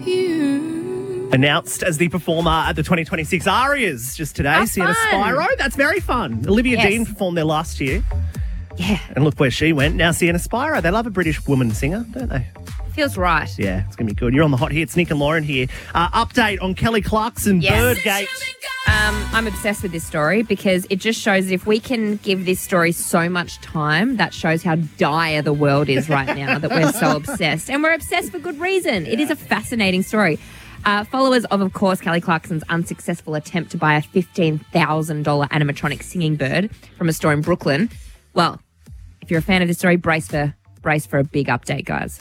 you. Announced as the performer at the 2026 Arias just today, How Sienna fun. Spiro. That's very fun. Olivia Yes. Dean performed there last year. Yeah, And look where she went. Now Sienna Spiro. They love a British woman singer, don't they? feels right. Yeah, it's going to be good. You're on the hot hits. Nick and Lauren here. Update on Kelly Clarkson, Yes. Birdgate. I'm obsessed with this story because it just shows that if we can give this story so much time, that shows how dire the world is right now, that we're so obsessed. And we're obsessed for good reason. It is a fascinating story. Followers of course, Kelly Clarkson's unsuccessful attempt to buy a $15,000 animatronic singing bird from a store in Brooklyn. Well, if you're a fan of this story, brace for a big update, guys.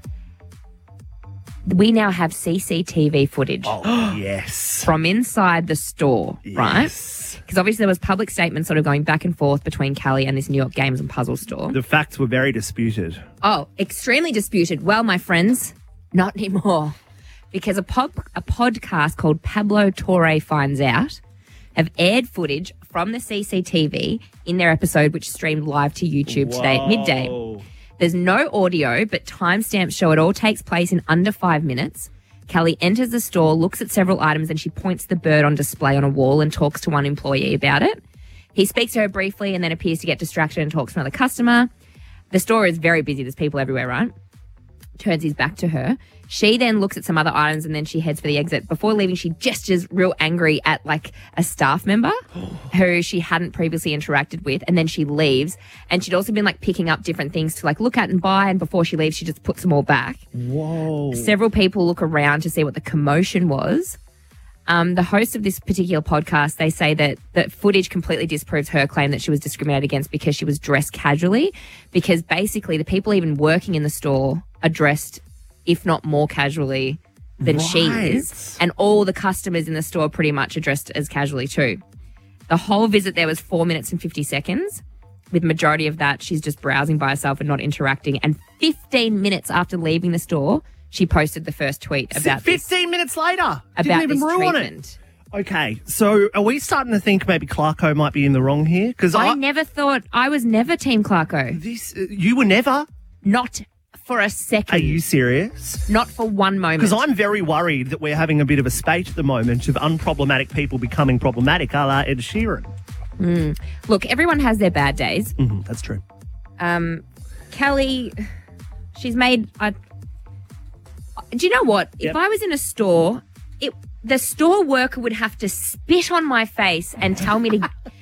We now have CCTV footage Oh, yes. from inside the store, right? Yes. Because obviously there was public statements sort of going back and forth between Kelly and this New York Games and Puzzle store. The facts were very disputed. Oh, extremely disputed. Well, my friends, not anymore. Because a podcast called Pablo Torre Finds Out have aired footage from the CCTV in their episode, which streamed live to YouTube today at midday. Whoa. There's no audio, but timestamps show it all takes place in under 5 minutes. Kelly enters the store, looks at several items, and she points the bird on display on a wall and talks to one employee about it. He speaks to her briefly and then appears to get distracted and talks to another customer. The store is very busy. There's people everywhere, right? Turns his back to her. She then looks at some other items and then she heads for the exit. Before leaving, she gestures real angry at like a staff member who she hadn't previously interacted with, and then she leaves. And she'd also been like picking up different things to like look at and buy, and before she leaves, she just puts them all back. Whoa. Several people look around to see what the commotion was. The host of this particular podcast, they say that footage completely disproves her claim that she was discriminated against because she was dressed casually, because basically the people even working in the store are dressed, if not more casually than she is. And all the customers in the store pretty much are dressed as casually too. The whole visit there was 4 minutes and 50 seconds. With majority of that, she's just browsing by herself and not interacting. And 15 minutes after leaving the store, she posted the first tweet about 15 minutes later. about Didn't even this ruin treatment. it. Okay, so are we starting to think maybe Clarko might be in the wrong here? Because I was never Team Clarko. You were never. Not for a second. Are you serious? Not for one moment. Because I'm very worried that we're having a bit of a spate at the moment of unproblematic people becoming problematic, a la Ed Sheeran. Look, everyone has their bad days. That's true. Kelly, she's made... do you know what? Yep. If I was in a store, the store worker would have to spit on my face and tell me to